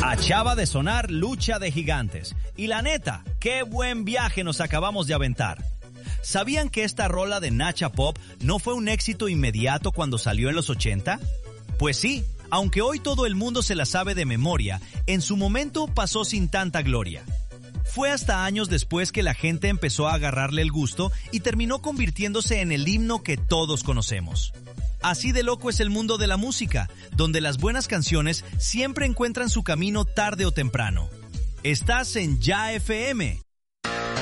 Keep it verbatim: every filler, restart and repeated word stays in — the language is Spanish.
Acaba de sonar Lucha de Gigantes. Y la neta, qué buen viaje nos acabamos de aventar. ¿Sabían que esta rola de Nacha Pop no fue un éxito inmediato cuando salió en los ochenta? Pues sí, aunque hoy todo el mundo se la sabe de memoria, en su momento pasó sin tanta gloria. Fue hasta años después que la gente empezó a agarrarle el gusto y terminó convirtiéndose en el himno que todos conocemos. Así de loco es el mundo de la música, donde las buenas canciones siempre encuentran su camino tarde o temprano. Estás en Ya F M,